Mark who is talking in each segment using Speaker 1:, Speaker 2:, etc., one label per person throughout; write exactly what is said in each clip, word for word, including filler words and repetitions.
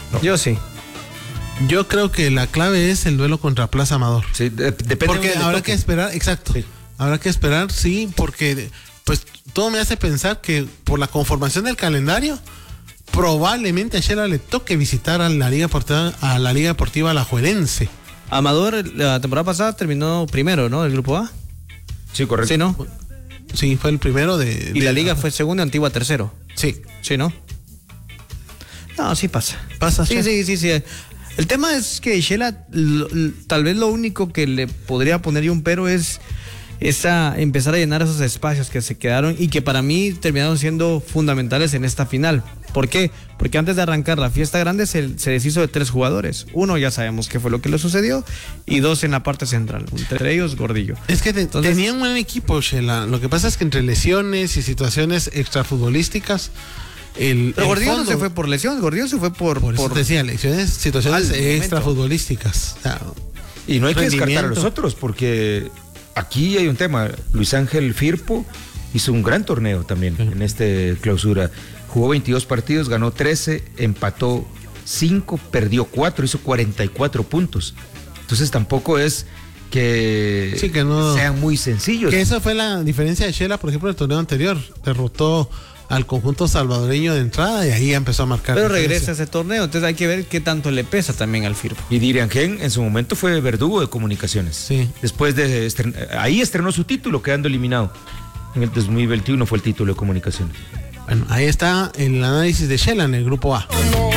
Speaker 1: No.
Speaker 2: Yo sí.
Speaker 1: Yo creo que la clave es el duelo contra Plaza Amador.
Speaker 3: Sí, de, depende
Speaker 1: porque
Speaker 3: de
Speaker 1: habrá que esperar, exacto. Sí. Habrá que esperar, sí, porque pues todo me hace pensar que por la conformación del calendario, probablemente a Shela le toque visitar a la Liga Deportiva, a la Liga Deportiva Alajuelense.
Speaker 2: Amador la temporada pasada terminó primero, ¿no? Del grupo A.
Speaker 3: Sí, correcto.
Speaker 2: Sí, ¿no?
Speaker 1: Sí, fue el primero de...
Speaker 2: Y
Speaker 1: de
Speaker 2: la Liga fue segundo, Antigua tercero.
Speaker 1: Sí.
Speaker 2: Sí, ¿no? No, sí pasa.
Speaker 1: Pasa,
Speaker 2: sí, sí, sí, sí. El tema es que Shela, tal vez lo único que le podría poner yo un pero es esa empezar a llenar esos espacios que se quedaron y que para mí terminaron siendo fundamentales en esta final. ¿Por qué? Porque antes de arrancar la fiesta grande se, se deshizo de tres jugadores. Uno ya sabemos qué fue lo que le sucedió y dos en la parte central, entre ellos Gordillo.
Speaker 1: Es que te, Entonces, tenían un buen equipo, Shela. Lo que pasa es que entre lesiones y situaciones extrafutbolísticas el,
Speaker 2: pero
Speaker 1: el
Speaker 2: Gordillo
Speaker 1: fondo,
Speaker 2: no se fue por lesión, Gordillo se fue por...
Speaker 1: Por eso
Speaker 2: por
Speaker 1: te decía, lesiones, situaciones extrafutbolísticas. O sea,
Speaker 3: y no hay que descartar a los otros porque... Aquí hay un tema. Luis Ángel Firpo hizo un gran torneo también sí. en este clausura. Jugó veintidós partidos, ganó trece, empató cinco, perdió cuatro, hizo cuarenta y cuatro puntos. Entonces tampoco es que,
Speaker 1: sí, que no,
Speaker 3: sean muy sencillos.
Speaker 1: Que esa fue la diferencia de Shela, por ejemplo, en el torneo anterior. Derrotó al conjunto salvadoreño de entrada y ahí empezó a marcar.
Speaker 2: Pero regresa a ese torneo, entonces hay que ver qué tanto le pesa también al Firpo.
Speaker 3: Y Dirian Gen en su momento fue verdugo de Comunicaciones.
Speaker 1: Sí.
Speaker 3: Después de estren... ahí estrenó su título, quedando eliminado. En el dos mil veintiuno fue el título de Comunicaciones.
Speaker 1: Bueno, ahí está el análisis de Shela en el grupo A.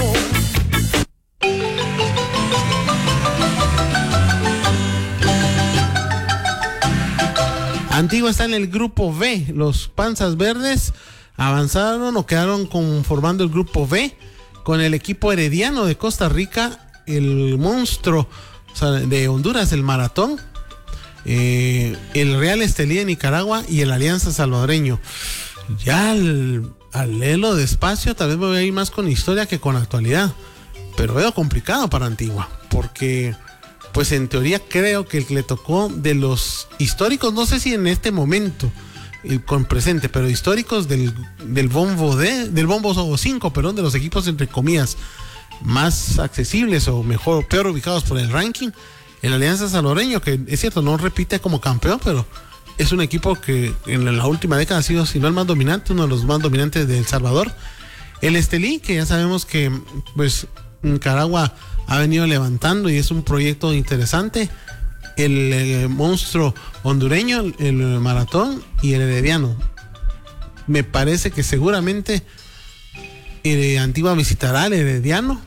Speaker 1: Antigua está en el grupo B. Los Panzas Verdes avanzaron o quedaron conformando el grupo B con el equipo herediano de Costa Rica, el monstruo de Honduras, el Maratón, eh, el Real Estelí de Nicaragua y el Alianza Salvadoreño. Ya al, al leerlo despacio, tal vez me voy a ir más con historia que con actualidad, pero veo complicado para Antigua, porque pues en teoría creo que el que le tocó de los históricos, no sé si en este momento con presente, pero históricos del, del bombo D, del bombo cinco, perdón, de los equipos entre comillas más accesibles o mejor, peor ubicados por el ranking, el Alianza Salvadoreño, que es cierto, no repite como campeón, pero es un equipo que en la última década ha sido, si no el más dominante, uno de los más dominantes de El Salvador. El Estelí, que ya sabemos que pues Nicaragua ha venido levantando y es un proyecto interesante. El, el monstruo hondureño, el, el Maratón y el herediano. Me parece que seguramente el Antigua visitará al herediano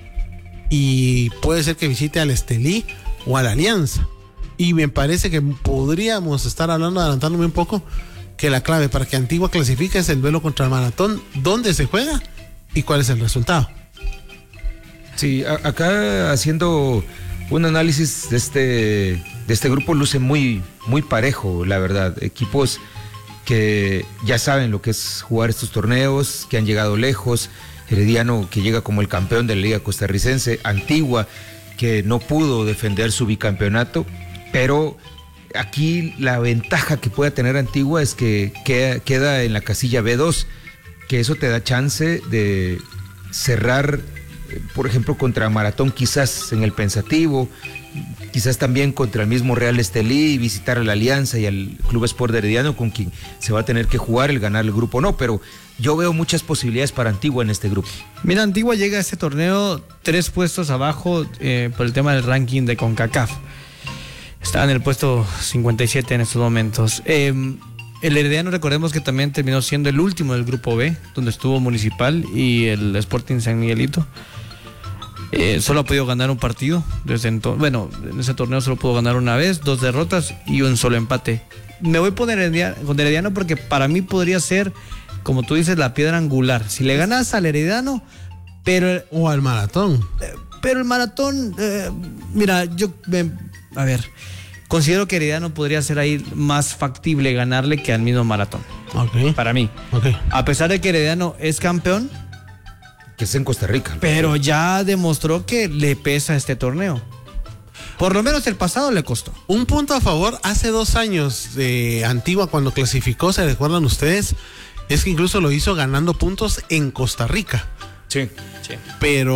Speaker 1: y puede ser que visite al Estelí o a la Alianza. Y me parece que podríamos estar hablando, adelantándome un poco, que la clave para que Antigua clasifique es el duelo contra el Maratón, dónde se juega y cuál es el resultado.
Speaker 3: Sí, a, acá haciendo un análisis de este, de este grupo luce muy, muy parejo, la verdad. Equipos que ya saben lo que es jugar estos torneos, que han llegado lejos. Herediano, que llega como el campeón de la Liga Costarricense. Antigua, que no pudo defender su bicampeonato, pero aquí la ventaja que pueda tener Antigua es que queda, queda en la casilla B dos, que eso te da chance de cerrar, por ejemplo, contra Maratón, quizás en el pensativo, quizás también contra el mismo Real Estelí, visitar a la Alianza y al Club Sport de Herediano, con quien se va a tener que jugar el ganar el grupo, no, pero yo veo muchas posibilidades para Antigua en este grupo.
Speaker 2: Mira, Antigua llega a este torneo tres puestos abajo eh, por el tema del ranking de CONCACAF. Está en el puesto cincuenta y siete en estos momentos. Eh, el Herediano, recordemos que también terminó siendo el último del grupo B, donde estuvo Municipal y el Sporting San Miguelito. Eh, solo ha podido ganar un partido desde entonces. Bueno, en ese torneo solo pudo ganar una vez, dos derrotas y un solo empate. Me voy con Herediano, con Herediano porque para mí podría ser, como tú dices, la piedra angular. Si le ganas al Herediano, pero
Speaker 1: o al Maratón.
Speaker 2: Eh, pero el Maratón, eh, mira, yo, eh, a ver, considero que Herediano podría ser ahí más factible ganarle que al mismo Maratón.
Speaker 1: Okay.
Speaker 2: Para mí.
Speaker 1: Okay.
Speaker 2: A pesar de que Herediano es campeón,
Speaker 3: que es en Costa Rica.
Speaker 2: Pero ya demostró que le pesa este torneo. Por lo menos el pasado le costó.
Speaker 1: Un punto a favor, hace dos años de Antigua cuando clasificó, ¿se recuerdan ustedes? Es que incluso lo hizo ganando puntos en Costa Rica.
Speaker 3: Sí, sí.
Speaker 1: Pero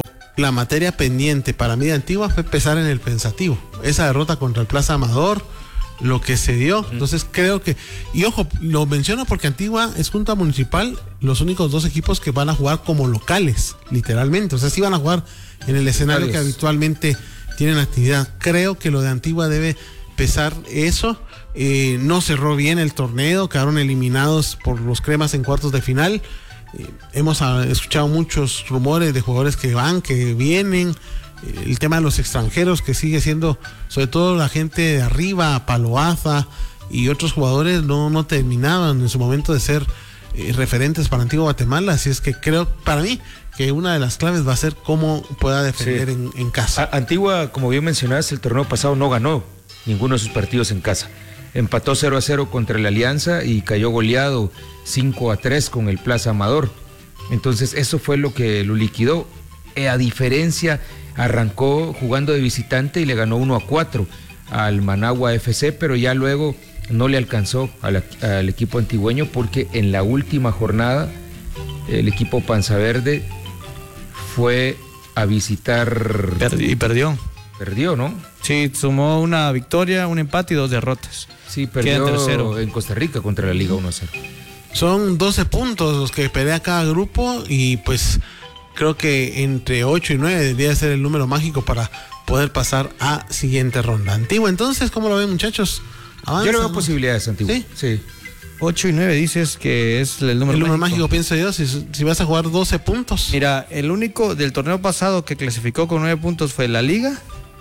Speaker 1: la materia pendiente para mí de Antigua fue pesar en el pensativo. Esa derrota contra el Plaza Amador, lo que se dio. Entonces creo que, y ojo, lo menciono porque Antigua es junto a Municipal los únicos dos equipos que van a jugar como locales, literalmente. O sea, sí van a jugar en el escenario que habitualmente tienen actividad. Creo que lo de Antigua debe pesar eso. Eh, no cerró bien el torneo, quedaron eliminados por los cremas en cuartos de final. Eh, hemos ah, escuchado muchos rumores de jugadores que van, que vienen. Eh, el tema de los extranjeros, que sigue siendo, sobre todo la gente de arriba, Paloaza y otros jugadores, no, no terminaban en su momento de ser eh, referentes para Antigua Guatemala. Así es que creo, para mí, que una de las claves va a ser cómo pueda defender sí. en, en casa.
Speaker 3: A, Antigua, como bien mencionaste, el torneo pasado no ganó ninguno de sus partidos en casa. Empató cero a cero contra la Alianza y cayó goleado cinco a tres con el Plaza Amador. Entonces eso fue lo que lo liquidó. Eh, a diferencia, arrancó jugando de visitante y le ganó uno a cuatro al Managua F C, pero ya luego no le alcanzó a la, al equipo antigüeño, porque en la última jornada el equipo Panza Verde fue a visitar...
Speaker 2: Perdi- y perdió.
Speaker 3: Perdió, ¿no?
Speaker 2: Sí, sumó una victoria, un empate y dos derrotas.
Speaker 3: Sí, perdió tercero en Costa Rica contra la Liga uno a cero.
Speaker 1: Son doce puntos los que pelea cada grupo y pues creo que entre ocho y nueve debería ser el número mágico para poder pasar a siguiente ronda. Antigua, entonces, ¿cómo lo ven, muchachos?
Speaker 3: ¿Avanza? Yo le veo posibilidades, Antigua.
Speaker 1: ¿Sí?
Speaker 3: Sí.
Speaker 2: ocho y nueve dices que es el número
Speaker 1: el número
Speaker 2: mágico.
Speaker 1: mágico, pienso yo, si, si vas a jugar doce puntos.
Speaker 2: Mira, el único del torneo pasado que clasificó con nueve puntos fue la Liga.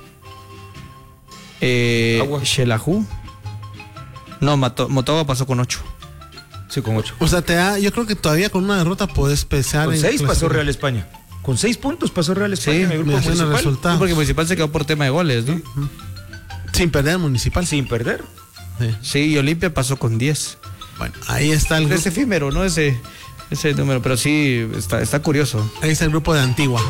Speaker 2: Eh, Xelajú. No, Mato, Motagua pasó con ocho.
Speaker 3: Sí, con ocho.
Speaker 1: O sea, te da, yo creo que todavía con una derrota puedes pesar.
Speaker 3: Con seis pasó Real España. Con seis puntos pasó Real España
Speaker 1: sí,
Speaker 3: en el grupo Municipal.
Speaker 1: Resultado.
Speaker 2: Sí, porque Municipal se quedó por tema de goles, ¿no?
Speaker 1: Sí. Sin perder Municipal.
Speaker 3: Sin perder.
Speaker 1: Sí,
Speaker 2: sí, y Olimpia pasó con diez.
Speaker 1: Bueno, ahí está el grupo.
Speaker 2: Es efímero, ¿no? Ese, ese número, pero sí, está, está curioso.
Speaker 1: Ahí está el grupo de Antigua.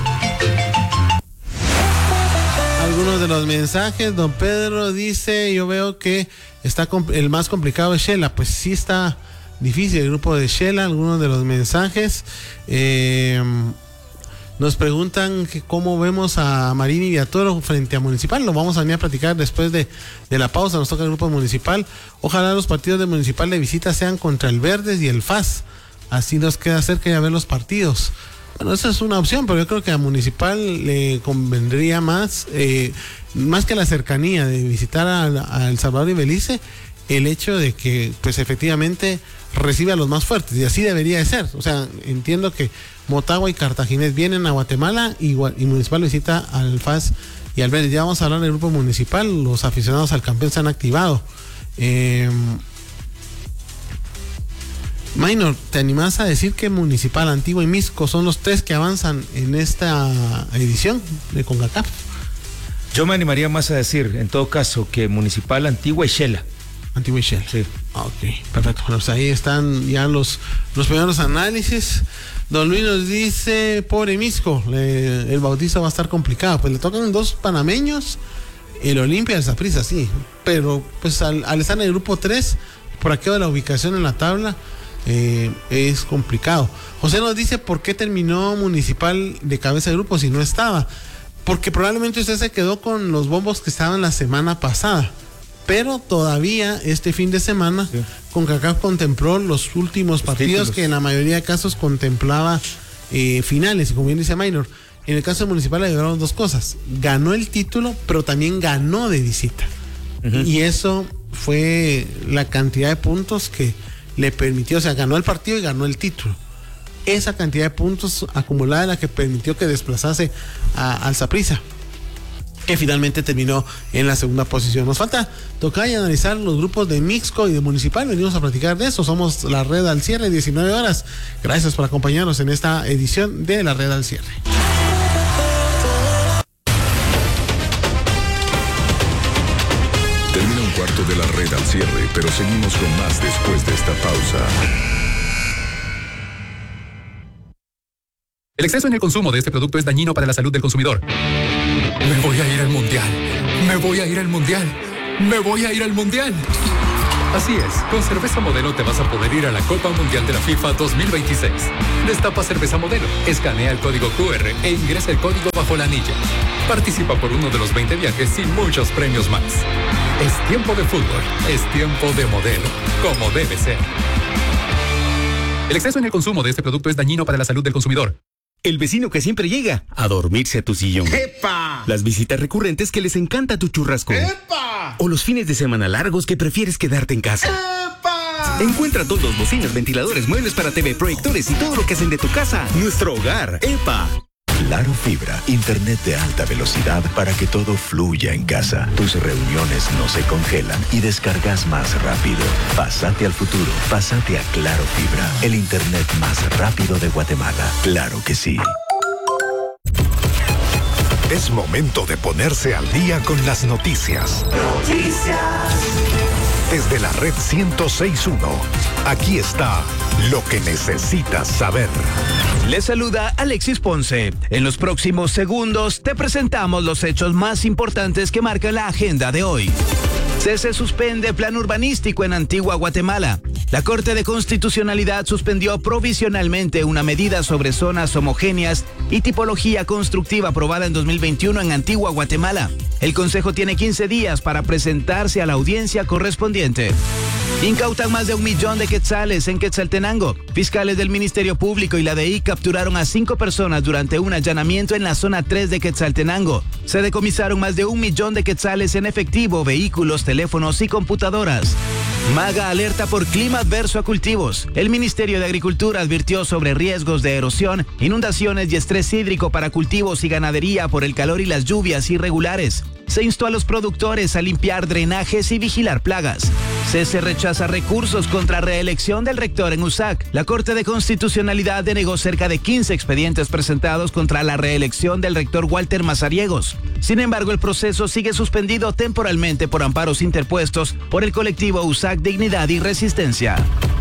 Speaker 1: Algunos de los mensajes, don Pedro dice, yo veo que está el más complicado es Shela. Pues sí está difícil el grupo de Shela. Algunos de los mensajes eh, nos preguntan que cómo vemos a Marín y Villatoro frente a Municipal. Lo vamos a venir a platicar después de, de la pausa. Nos toca el grupo Municipal. Ojalá los partidos de Municipal de visita sean contra el Verdes y el F A S. Así nos queda cerca de ver los partidos. Bueno, esa es una opción, pero yo creo que a Municipal le convendría más, eh, más que la cercanía de visitar a, a El Salvador y Belice, el hecho de que, pues efectivamente, recibe a los más fuertes, y así debería de ser. O sea, entiendo que Motagua y Cartaginés vienen a Guatemala y, y Municipal visita al F A S y al Verde. Ya vamos a hablar del grupo Municipal, los aficionados al campeón se han activado. Eh, Minor, ¿te animás a decir que Municipal, Antigua y Misco son los tres que avanzan en esta edición de CONCACAF?
Speaker 3: Yo me animaría más a decir, en todo caso, que Municipal, Antigua y Shela.
Speaker 1: Antigua y Shela.
Speaker 3: Sí.
Speaker 1: Ok, perfecto. Bueno, pues ahí están ya los, los primeros análisis. Don Luis nos dice, pobre Misco, le, el bautizo va a estar complicado. Pues le tocan dos panameños, el Olimpia y el Saprissa, sí. Pero pues al, al estar en el grupo tres, por aquello de la ubicación en la tabla, Eh, es complicado. José nos dice por qué terminó Municipal de cabeza de grupo si no estaba, porque probablemente usted se quedó con los bombos que estaban la semana pasada, pero todavía este fin de semana sí. CONCACAF contempló los últimos partidos, títulos, que en la mayoría de casos contemplaba eh, finales, y como bien dice Minor, en el caso de Municipal le llevaron dos cosas: ganó el título, pero también ganó de visita, uh-huh. y eso fue la cantidad de puntos que le permitió, o sea, ganó el partido y ganó el título. Esa cantidad de puntos acumulada es la que permitió que desplazase a, al Saprissa, que finalmente terminó en la segunda posición. Nos falta tocar y analizar los grupos de Mixco y de Municipal. Venimos a platicar de eso. Somos La Red al Cierre, diecinueve horas. Gracias por acompañarnos en esta edición de La Red al Cierre.
Speaker 4: Termina un cuarto de La Red al Cierre, pero seguimos con más después de esta pausa.
Speaker 5: El exceso en el consumo de este producto es dañino para la salud del consumidor. Me voy a ir al mundial. Me voy a ir al mundial. Me voy a ir al mundial. Así es, con Cerveza Modelo te vas a poder ir a la Copa Mundial de la FIFA dos mil veintiséis. Destapa Cerveza Modelo, escanea el código Q R e ingresa el código bajo la anilla. Participa por uno de los veinte viajes y muchos premios más. Es tiempo de fútbol, es tiempo de Modelo, como debe ser. El exceso en el consumo de este producto es dañino para la salud del consumidor.
Speaker 6: El vecino que siempre llega a dormirse a tu sillón.
Speaker 7: ¡Epa!
Speaker 6: Las visitas recurrentes que les encanta tu churrasco.
Speaker 7: ¡Epa!
Speaker 6: O los fines de semana largos que prefieres quedarte en casa.
Speaker 7: ¡Epa!
Speaker 6: Encuentra todos, bocinas, ventiladores, muebles para T V, proyectores y todo lo que hacen de tu casa nuestro hogar. ¡Epa!
Speaker 8: Claro Fibra, internet de alta velocidad para que todo fluya en casa. Tus reuniones no se congelan y descargas más rápido. Pásate al futuro, pásate a Claro Fibra, el internet más rápido de Guatemala. Claro que sí.
Speaker 9: Es momento de ponerse al día con las noticias.
Speaker 10: Noticias.
Speaker 9: Desde la red ciento seis punto uno, aquí está lo que necesitas saber.
Speaker 11: Les saluda Alexis Ponce. En los próximos segundos te presentamos los hechos más importantes que marcan la agenda de hoy. Se, se suspende plan urbanístico en Antigua Guatemala. La Corte de Constitucionalidad suspendió provisionalmente una medida sobre zonas homogéneas y tipología constructiva aprobada en dos mil veintiuno en Antigua Guatemala. El Consejo tiene quince días para presentarse a la audiencia correspondiente. Incautan más de un millón de quetzales en Quetzaltenango. Fiscales del Ministerio Público y la D I capturaron a cinco personas durante un allanamiento en la zona tres de Quetzaltenango. Se decomisaron más de un millón de quetzales en efectivo, vehículos, teléfonos y computadoras. Maga alerta por clima adverso a cultivos. El Ministerio de Agricultura advirtió sobre riesgos de erosión, inundaciones y estrés hídrico para cultivos y ganadería por el calor y las lluvias irregulares. Se instó a los productores a limpiar drenajes y vigilar plagas. C E S E rechaza recursos contra reelección del rector en U S A C. La Corte de Constitucionalidad denegó cerca de quince expedientes presentados contra la reelección del rector Walter Mazariegos. Sin embargo, el proceso sigue suspendido temporalmente por amparos interpuestos por el colectivo U S A C Dignidad y Resistencia.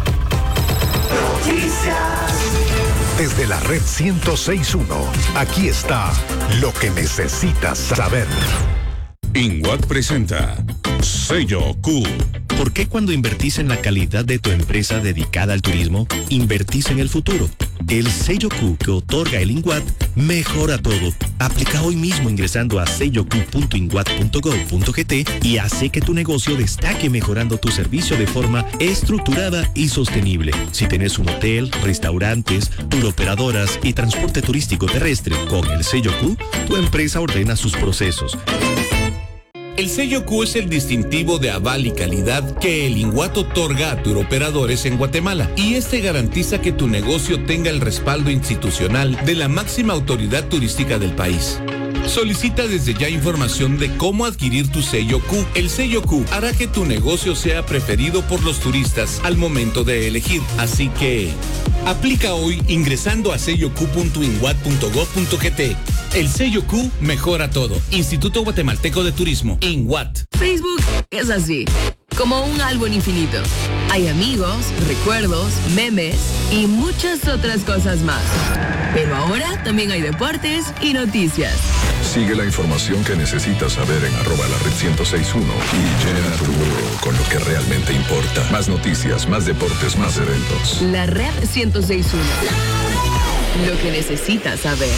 Speaker 10: Noticias.
Speaker 9: Desde la red ciento seis punto uno, aquí está lo que necesitas saber.
Speaker 12: INWAT presenta Sello Q.
Speaker 13: ¿Por qué cuando invertís en la calidad de tu empresa dedicada al turismo, invertís en el futuro? El sello Q que otorga el INWAT mejora todo. Aplica hoy mismo ingresando a sello q punto inwat punto gov punto gt y hace que tu negocio destaque mejorando tu servicio de forma estructurada y sostenible. Si tenés un hotel, restaurantes, turoperadoras y transporte turístico terrestre, con el sello Q, tu empresa ordena sus procesos.
Speaker 14: El sello Q es el distintivo de aval y calidad que el INWAT otorga a turoperadores en Guatemala, y este garantiza que tu negocio tenga el respaldo institucional de la máxima autoridad turística del país. Solicita desde ya información de cómo adquirir tu sello Q. El sello Q hará que tu negocio sea preferido por los turistas al momento de elegir. Así que aplica hoy ingresando a sello q punto inwat punto gov punto gt. El sello Q mejora todo. Instituto Guatemalteco de Turismo, INWAT.
Speaker 15: Facebook es así, como un álbum infinito. Hay amigos, recuerdos, memes y muchas otras cosas más. Pero ahora también hay deportes y noticias.
Speaker 4: Sigue la información que necesitas saber en arroba la red ciento seis punto uno y llena tu muro con lo que realmente importa. Más noticias, más deportes, más eventos.
Speaker 15: La red ciento seis punto uno. Lo que necesitas saber.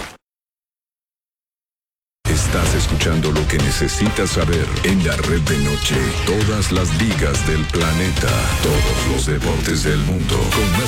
Speaker 4: Estás escuchando lo que necesitas saber en la red de noche. Todas las ligas del planeta, todos los deportes del mundo, con más